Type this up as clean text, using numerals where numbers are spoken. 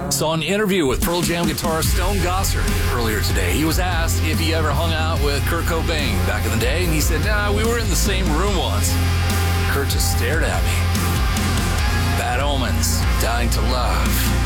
Saw an interview with Pearl Jam guitarist Stone Gossard earlier today. He was asked if he ever hung out with Kurt Cobain back in the day, and he said, "Nah, we were in the same room once." Kurt just stared at me. Bad Omens, Dying to Love.